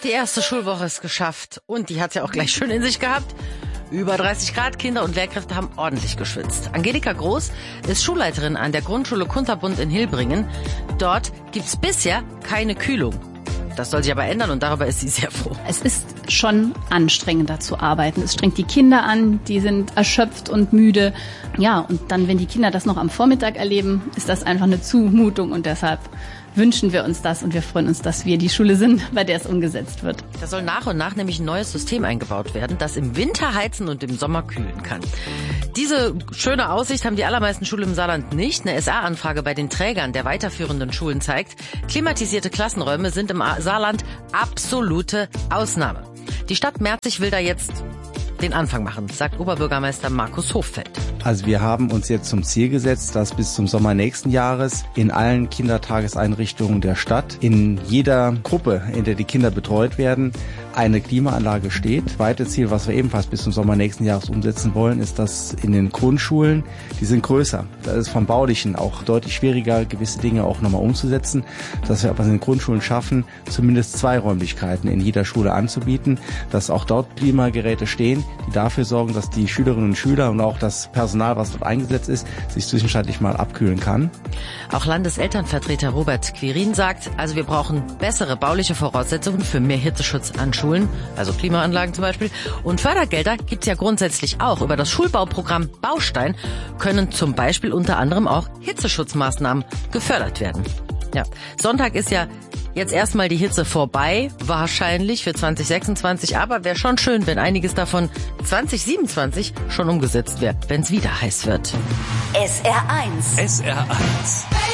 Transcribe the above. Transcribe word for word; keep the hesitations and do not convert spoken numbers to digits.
Die erste Schulwoche ist geschafft und die hat's ja auch gleich schön in sich gehabt. Über dreißig Grad, Kinder und Lehrkräfte haben ordentlich geschwitzt. Angelika Groß ist Schulleiterin an der Grundschule Kunterbund in Hilbringen. Dort gibt's bisher keine Kühlung. Das soll sich aber ändern und darüber ist sie sehr froh. Es ist schon anstrengender zu arbeiten. Es strengt die Kinder an, die sind erschöpft und müde. Ja, und dann, wenn die Kinder das noch am Vormittag erleben, ist das einfach eine Zumutung und deshalb wünschen wir uns das und wir freuen uns, dass wir die Schule sind, bei der es umgesetzt wird. Da soll nach und nach nämlich ein neues System eingebaut werden, das im Winter heizen und im Sommer kühlen kann. Diese schöne Aussicht haben die allermeisten Schulen im Saarland nicht. Eine S A-Anfrage bei den Trägern der weiterführenden Schulen zeigt, klimatisierte Klassenräume sind im Saarland absolute Ausnahme. Die Stadt Merzig will da jetzt den Anfang machen, sagt Oberbürgermeister Markus Hoffeld. Also wir haben uns jetzt zum Ziel gesetzt, dass bis zum Sommer nächsten Jahres in allen Kindertageseinrichtungen der Stadt, in jeder Gruppe, in der die Kinder betreut werden, eine Klimaanlage steht. Zweites Ziel, was wir ebenfalls bis zum Sommer nächsten Jahres umsetzen wollen, ist, dass in den Grundschulen, die sind größer. Da ist vom Baulichen auch deutlich schwieriger, gewisse Dinge auch nochmal umzusetzen, dass wir aber in den Grundschulen schaffen, zumindest zwei Räumlichkeiten in jeder Schule anzubieten, dass auch dort Klimageräte stehen, die dafür sorgen, dass die Schülerinnen und Schüler und auch das Personal, was dort eingesetzt ist, sich zwischenzeitlich mal abkühlen kann. Auch Landeselternvertreter Robert Quirin sagt, also wir brauchen bessere bauliche Voraussetzungen für mehr Hitzeschutz an Schulen, also Klimaanlagen zum Beispiel. Und Fördergelder gibt's ja grundsätzlich auch. Über das Schulbauprogramm Baustein können zum Beispiel unter anderem auch Hitzeschutzmaßnahmen gefördert werden. Ja, Sonntag ist ja jetzt erstmal die Hitze vorbei, wahrscheinlich für zwanzig sechsundzwanzig, aber wäre schon schön, wenn einiges davon zwanzig siebenundzwanzig schon umgesetzt wäre, wenn es wieder heiß wird. S R eins. S R eins.